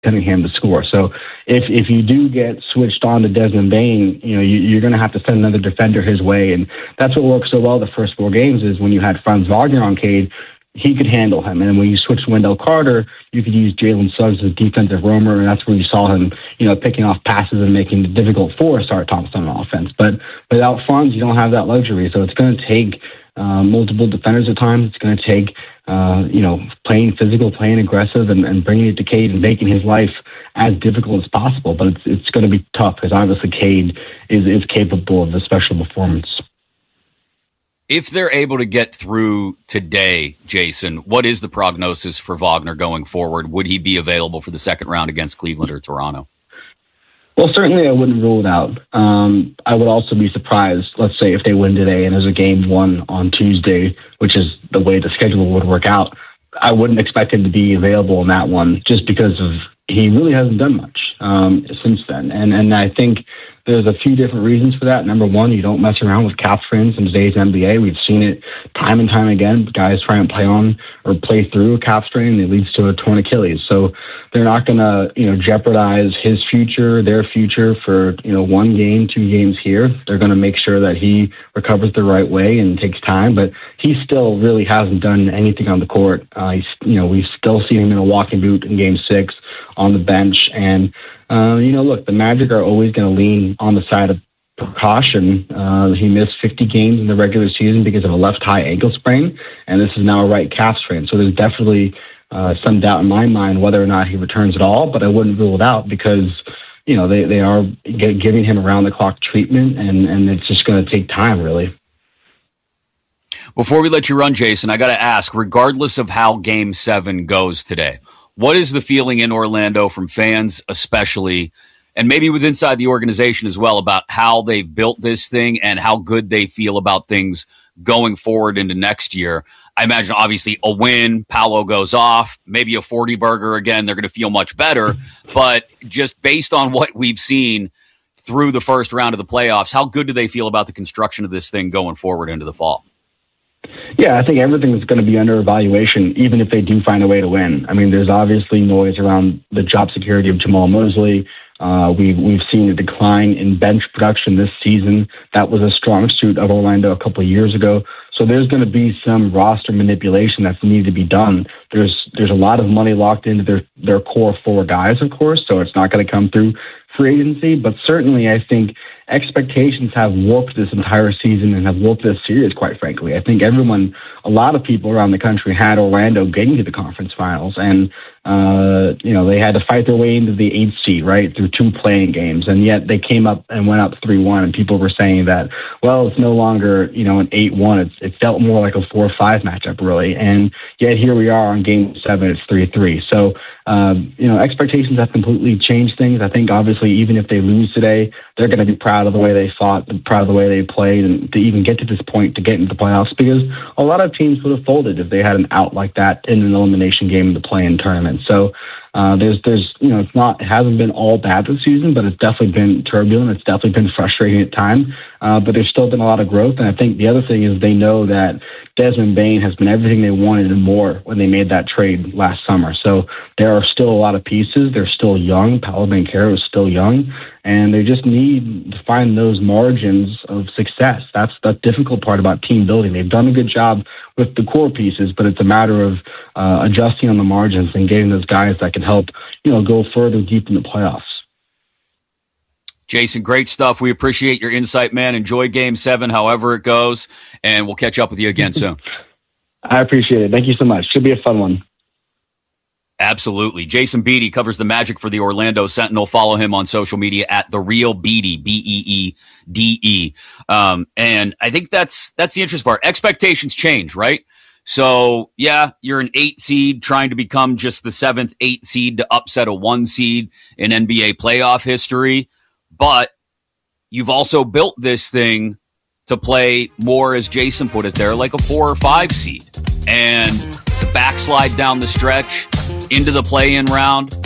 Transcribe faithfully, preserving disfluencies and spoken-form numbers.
Cunningham to score. So if if you do get switched on to Desmond Bane, you know, you, you're going to have to send another defender his way. And that's what worked so well the first four games is when you had Franz Wagner on Cade, he could handle him. And when you switched to Wendell Carter, you could use Jalen Suggs as a defensive roamer, and that's where you saw him, you know, picking off passes and making it difficult for Sarah Thompson on offense. But without Franz, you don't have that luxury. So it's going to take uh, multiple defenders at times. It's going to take, uh, you know, playing physical, playing aggressive, and, and bringing it to Cade and making his life as difficult as possible. But it's it's going to be tough because obviously Cade is, is capable of a special performance. If they're able to get through today, Jason, what is the prognosis for Wagner going forward? Would he be available for the second round against Cleveland or Toronto? Well, certainly I wouldn't rule it out. Um, I would also be surprised, let's say, if they win today and there's a game one on Tuesday, which is the way the schedule would work out. I wouldn't expect him to be available in that one just because of he really hasn't done much um, since then. And, and I think there's a few different reasons for that. Number one, you don't mess around with calf strains in today's N B A. We've seen it time and time again. Guys try and play on or play through a calf strain, and it leads to a torn Achilles. So they're not going to, you know, jeopardize his future, their future for, you know, one game, two games here. They're going to make sure that he recovers the right way and takes time. But he still really hasn't done anything on the court. Uh, he's, you know, we've still seen him in a walking boot in Game Six on the bench, and Uh, you know, look, the Magic are always going to lean on the side of precaution. Uh, he missed fifty games in the regular season because of a left high ankle sprain, and this is now a right calf strain. So there's definitely uh, some doubt in my mind whether or not he returns at all, but I wouldn't rule it out because, you know, they, they are g- giving him around-the-clock treatment, and, and it's just going to take time, really. Before we let you run, Jason, I got to ask, regardless of how Game seven goes today, what is the feeling in Orlando from fans especially, and maybe with inside the organization as well, about how they've built this thing and how good they feel about things going forward into next year? I imagine obviously a win, Paolo goes off, maybe a forty burger again, they're going to feel much better. But just based on what we've seen through the first round of the playoffs, how good do they feel about the construction of this thing going forward into the fall? Yeah, I think everything's going to be under evaluation, even if they do find a way to win. I mean, there's obviously noise around the job security of Jamal Mosley. Uh, we've, we've seen a decline in bench production this season. That was a strong suit of Orlando a couple of years ago. So there's going to be some roster manipulation that's needed to be done. There's there's a lot of money locked into their, their core four guys, of course, so it's not going to come through free agency. But certainly I think expectations have warped this entire season and have warped this series, quite frankly. I think everyone, a lot of people around the country had Orlando getting to the conference finals, and uh, you know, they had to fight their way into the eighth seed, right, through two playing games, and yet they came up and went up three one, and people were saying that, well, it's no longer, you know, an eight one. It's it felt more like a four five matchup, really, and yet here we are on Game seven, it's three three. So, um, you know, expectations have completely changed things. I think, obviously, even if they lose today, they're going to be proud of the way they fought, proud of the way they played, and to even get to this point, to get into the playoffs, because a lot of teams would have folded if they had an out like that in an elimination game in the play-in tournament. So uh, there's, there's, you know, it's not, it hasn't been all bad this season, but it's definitely been turbulent. It's definitely been frustrating at times, uh, but there's still been a lot of growth. And I think the other thing is they know that Desmond Bane has been everything they wanted and more when they made that trade last summer. So there are still a lot of pieces. They're still young. Paolo Banchero is still young, and they just need to find those margins of success. That's the difficult part about team building. They've done a good job with the core pieces, but it's a matter of uh, adjusting on the margins and getting those guys that can help, you know, go further deep in the playoffs. Jason, great stuff. We appreciate your insight, man. Enjoy Game seven, however it goes, and we'll catch up with you again soon. I appreciate it. Thank you so much. Should be a fun one. Absolutely. Jason Beatty covers the Magic for the Orlando Sentinel. Follow him on social media at The Real Beatty, B E E D E. Um, and I think that's that's the interesting part. Expectations change, right? So, yeah, you're an eight seed trying to become just the seventh, eight seed to upset a one seed in N B A playoff history. But you've also built this thing to play more, as Jason put it there, like a four or five seed. And the backslide down the stretch into the play-in round,